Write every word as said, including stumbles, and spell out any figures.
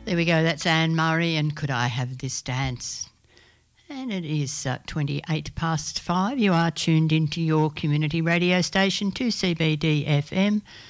There we go, that's Anne Murray and Could I Have This Dance? And it is uh, twenty-eight past five. You are tuned into your community radio station, two C B D F M,